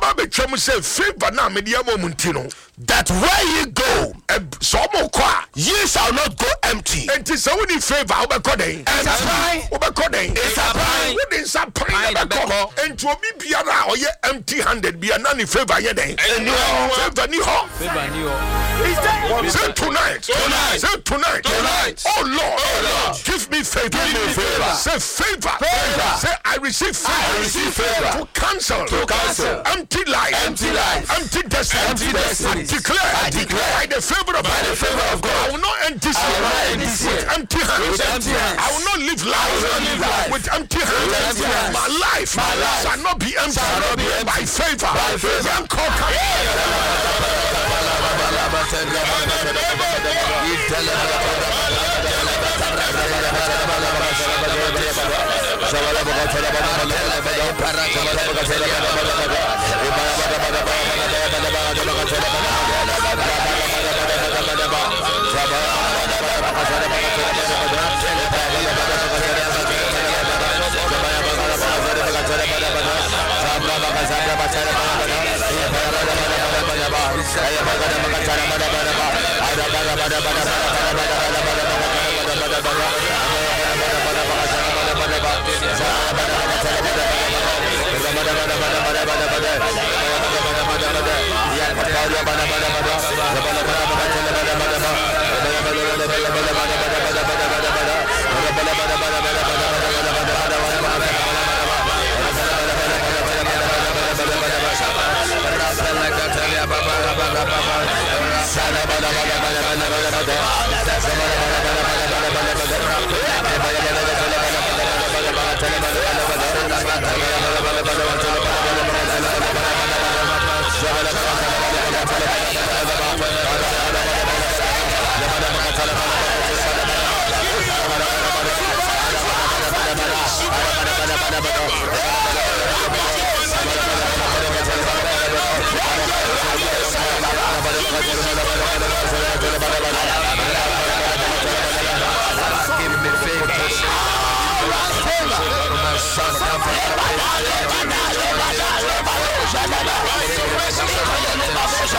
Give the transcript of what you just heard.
ba be twam say favor na me dia momunti no that where you go so mo kwa ye shall not go empty. enti so we need favor obekọ den obekọ den we dey sapan obekọ enti obi biara oye empty handed bia na ni favor ye den favor ni ho say tonight oh Lord give me favor say favor say I receive favor to cancel empty life empty destiny I declare by the favor of God I will not empty with empty hands I will not live life with empty hands my life shall not be empty by favor